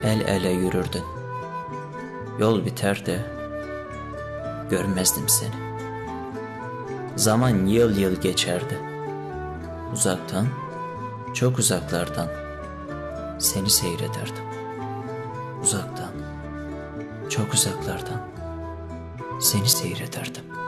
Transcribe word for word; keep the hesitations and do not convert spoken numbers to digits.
El ele yürürdün. Yol biter de görmezdim seni. Zaman yıl yıl geçerdi. Uzaktan, çok uzaklardan seni seyrederdim. Uzaktan, çok uzaklardan seni seyrederdim.